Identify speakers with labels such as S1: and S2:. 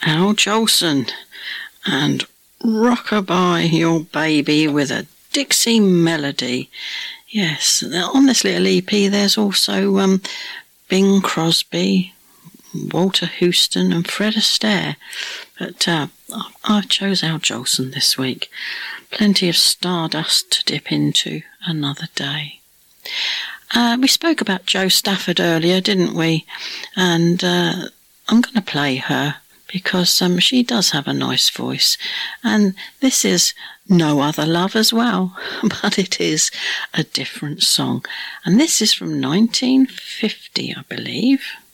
S1: Al Jolson and Rockabye Your Baby with a Dixie Melody. Yes, on this little EP there's also Bing Crosby, Walter Houston and Fred Astaire. But I chose Al Jolson this week. Plenty of stardust to dip into another day. We spoke about Jo Stafford earlier, didn't we? And I'm going to play her because she does have a nice voice. And this is No Other Love as well, but it is a different song. And this is from 1950, I believe.